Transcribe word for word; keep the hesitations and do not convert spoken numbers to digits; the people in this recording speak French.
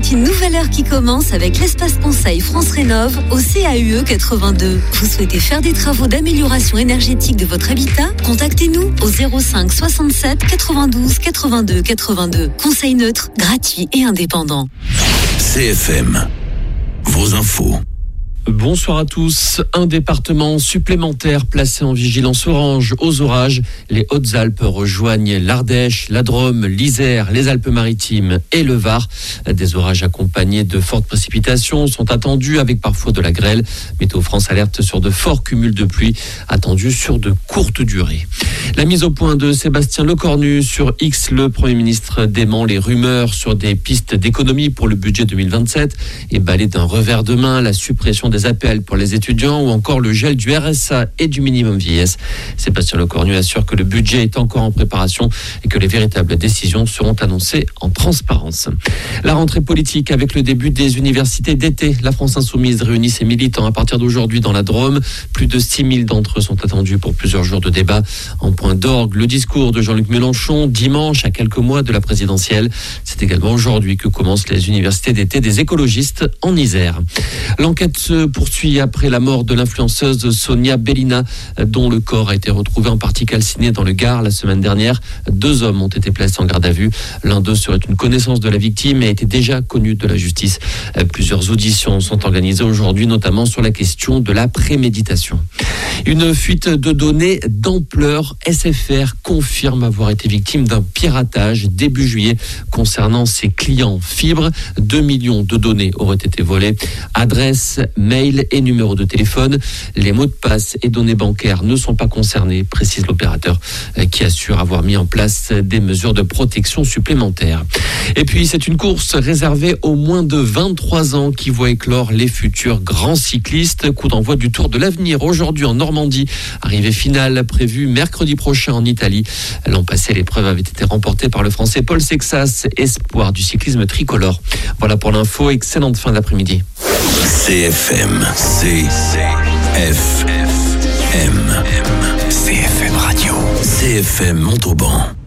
C'est une nouvelle heure qui commence avec l'espace conseil France Rénov au C A U E quatre-vingt-deux. Vous souhaitez faire des travaux d'amélioration énergétique de votre habitat? Contactez-nous au zéro cinq soixante-sept quatre-vingt-douze quatre-vingt-deux quatre-vingt-deux. Conseil neutre, gratuit et indépendant. C F M, vos infos. Bonsoir à tous. Un département supplémentaire placé en vigilance orange aux orages. Les Hautes-Alpes rejoignent l'Ardèche, la Drôme, l'Isère, les Alpes-Maritimes et le Var. Des orages accompagnés de fortes précipitations sont attendus avec parfois de la grêle. Météo France alerte sur de forts cumuls de pluie attendus sur de courtes durées. La mise au point de Sébastien Lecornu sur X, le Premier ministre dément les rumeurs sur des pistes d'économie pour le budget deux mille vingt-sept et balaie d'un revers de main la suppression des A P L pour les étudiants ou encore le gel du R S A et du minimum vieillesse. Sébastien Lecornu assure que le budget est encore en préparation et que les véritables décisions seront annoncées en transparence. La rentrée politique avec le début des universités d'été. La France Insoumise réunit ses militants à partir d'aujourd'hui dans la Drôme. Plus de six mille d'entre eux sont attendus pour plusieurs jours de débat. En point d'orgue, le discours de Jean-Luc Mélenchon dimanche à quelques mois de la présidentielle. C'est également aujourd'hui que commencent les universités d'été des écologistes en Isère. L'enquête se poursuit après la mort de l'influenceuse Sonia Bellina, dont le corps a été retrouvé en partie calciné dans le Gard la semaine dernière. Deux hommes ont été placés en garde à vue. L'un d'eux serait une connaissance de la victime et était déjà connu de la justice. Plusieurs auditions sont organisées aujourd'hui, notamment sur la question de la préméditation. Une fuite de données d'ampleur. S F R confirme avoir été victime d'un piratage début juillet concernant ses clients fibre. deux millions de données auraient été volées. Adresse, mail et numéro de téléphone. Les mots de passe et données bancaires ne sont pas concernés, précise l'opérateur qui assure avoir mis en place des mesures de protection supplémentaires. Et puis c'est une course réservée aux moins de vingt-trois ans qui voit éclore les futurs grands cyclistes. Coup d'envoi du Tour de l'Avenir aujourd'hui en Normandie. Arrivée finale prévue mercredi prochain en Italie. L'an passé, l'épreuve avait été remportée par le Français Paul Sexas, espoir du cyclisme tricolore. Voilà pour l'info. Excellente fin d'après-midi. C F M, C F M, C F M Radio, C F M Montauban.